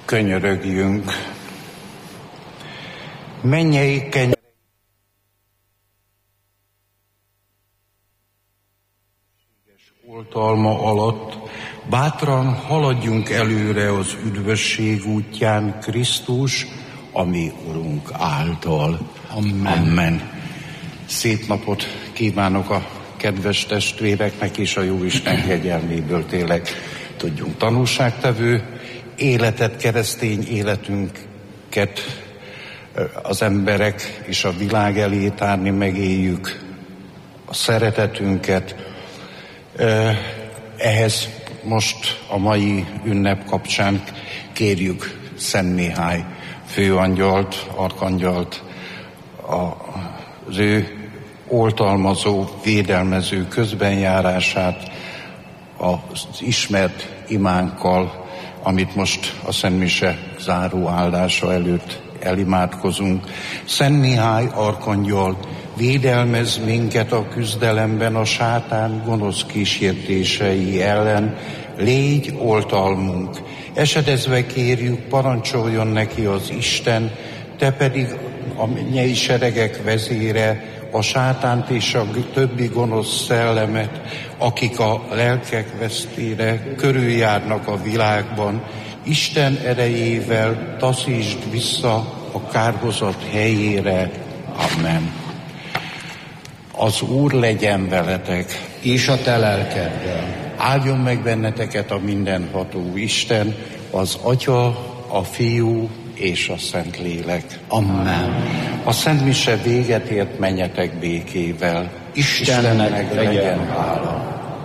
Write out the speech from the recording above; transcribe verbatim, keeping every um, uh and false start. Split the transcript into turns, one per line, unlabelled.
Könyörögjünk. Mennyei kenyerei oltalma alatt bátran haladjunk előre az üdvösség útján Krisztus, a mi Urunk által. Amen. Amen. Szép napot kívánok a kedves testvéreknek, és a Jóisten kegyelméből tényleg tudjunk tanúságtevő életet, keresztény életünket az emberek és a világ elé tárni, megéljük a szeretetünket. Ehhez most a mai ünnep kapcsán kérjük Szent Mihály főangyalt, arkangyalt, az ő oltalmazó, védelmező közbenjárását az ismert imánkkal, amit most a Szent Mise záró áldása előtt elimádkozunk. Szent Mihály arkangyal, védelmez minket a küzdelemben a sátán gonosz kísértései ellen, légy oltalmunk. Esedezve kérjük, parancsoljon neki az Isten, te pedig a mennyei seregek vezére, a sátánt és a többi gonosz szellemet, akik a lelkek vesztére körüljárnak a világban, Isten erejével taszítsd vissza a kárhozat helyére. Amen. Az Úr legyen veletek,
és a te lelkeddel.
Áldjon meg benneteket a mindenható Isten, az Atya, a Fiú és a Szentlélek.
Amen.
A Szent Mise véget ért, menjetek békével.
Istennek, Istennek legyen hála.